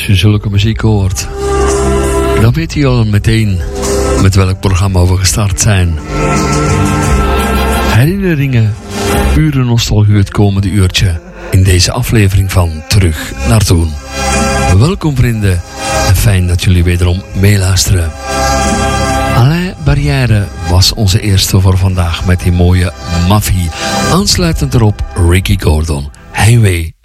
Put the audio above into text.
Als je zulke muziek hoort, dan weet je al meteen met welk programma we gestart zijn. Herinneringen, uren nostalgie het komende uurtje in deze aflevering van Terug naar Toen. Welkom vrienden en fijn dat jullie wederom meeluisteren. Alain Barrière was onze eerste voor vandaag met die mooie Maffie. Aansluitend erop Ricky Gordon, Heimwee